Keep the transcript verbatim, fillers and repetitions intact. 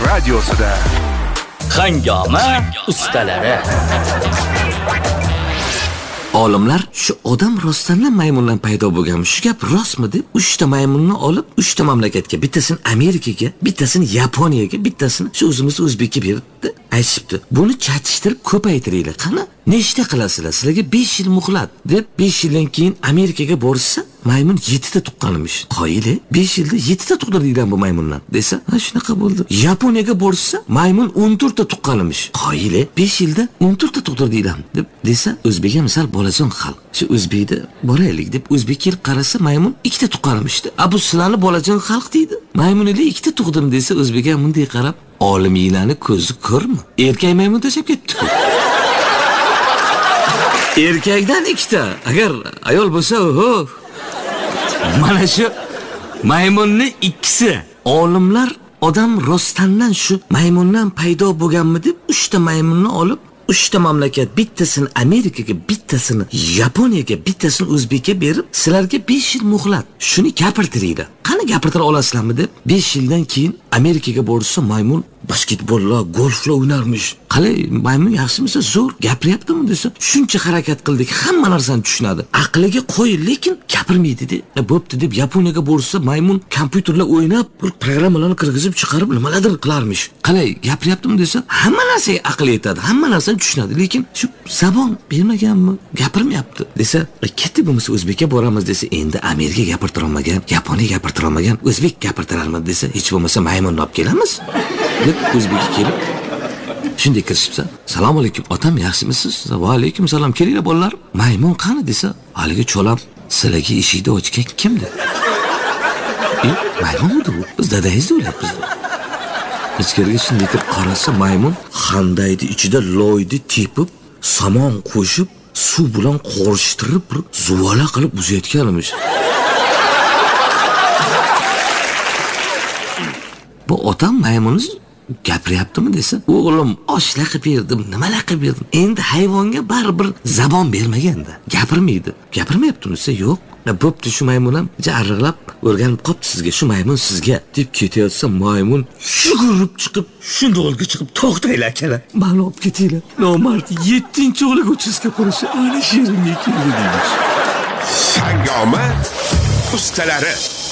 radiosida Hangoma ustalari. Olimlar shu odam rostdan maymundan paydo bo'lgan shu gap rostmi deb uchta maymunni olib uchta mamlakatga, bittasini Amerikaga, bittasini Yaponiyaga, bittasini shu o'zimiz O'zbekka berdi. Aytibdi, buni chatishtirib ko'paytiringlar. Qani, nechta qilasizlar? Sizlarga besh yil muhlat deb besh yildan keyin Amerikaga borsa, maymun yetti ta tuqqanimish. Qoyili, besh yilda yetti ta tug'dirdilar bu maymundan desa, ha shunaqa bo'ldi. Yaponiyaga borsa, maymun o'n to'rt ta tuqqanimish. Qoyili, besh yilda o'n to'rt ta tug'dirdilar deb desa, O'zbekga misol bolajon xalq. Shu O'zbekda boraylik deb O'zbek kelib qarasa, maymun ikkita tuqqanimishdi. A bu sizlarni bolajon xalq deydi. Maymunlar ikkita tug'dirdim desa, O'zbekga bunday qarab, olimlarni ko'zi ko'rmi? Erkak maymun tashab ketdi-ku. Erkakdan ikkita, agar ayol bo'lsa, oho. Mana shu maymunning ikkisi. Olimlar odam rostdan shu maymundan paydo bo'lganmi deb uchta maymunni olib uchta mamlakat, bittasini Amerikaga, bittasini Yaponiyaga, bittasini O'zbekka berib, sizlarga besh yil muhlat. Shuni gapirtiringlar. Qani gapirtira olasizlarmi deb besh yildan keyin Amerikaga borsa maymun basketbollar, golflar o'ynarmish. Qalay, maymun yaxshimisa zo'r gapiryaptimi desa, shuncha harakat qildik, hamma narsani tushunadi. Aqliga qo'y, lekin gapirmaydi-de. Bo'pti deb Yaponiyaga borsa, maymun kompyuterlar o'ynab, bir programmalarni kirgizib chiqarib nimalardir qilarmish. Qalay, gapiryaptimi desa, hamma narsaga aql yetadi, hamma narsani tushunadi, lekin shu zabon bermaganmi, gapirmayapti desa, ketdi bo'lmasa O'zbekka boramiz desa, endi Amerika gapirtira olmagan, Yaponiya gapirtira olmagan, O'zbek gapirtirarmi desa, hech bo'lmasa maymonni olib kelamiz. deb O'zbekka kelib shunday kirishibsa, "Assalomu alaykum, otam yaxshimisiz?" "Va alaykum salom, kelinglar bolalar." "Maymun qani?" desa, haligi cho'lab sizlarga eshikni ochgan kimdi? "E, maymunmi bu? Biz dadangizni o'ylayapmiz." Ichkariga shunday kirib qarasa, maymun xandaydi ichida loyni tepib, somon qo'shib, suv bilan qorishtirib, bir zuvala qilib uzayotganmish. Bu otam maymunni gapiryaptimi desa, "O'g'lim, oshlar qilib berdim, nimalar qilib berdim. Endi hayvonga baribir zabon bermaganda, gapirmaydi." "Gapirmayaptimi?" desa, "Yo'q. Bo'pti, shu maymun ham jarriqlab o'rganib qopti sizga, shu maymun sizga" deb ketayotsa, maymun yugurib chiqib, shunday olga chiqib, "To'xtanglar akalar, meni olib ketinglar. Nomard yettinchi o'lik uchizga qurishi ana sherimga keldi" deymish. Hangoma ustalari.